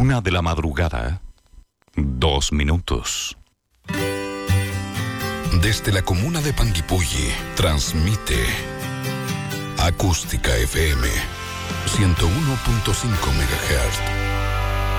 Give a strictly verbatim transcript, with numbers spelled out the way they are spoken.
Una de la madrugada, dos minutos. Desde la comuna de Panguipulli, transmite Acústica F M, ciento uno punto cinco megahertz.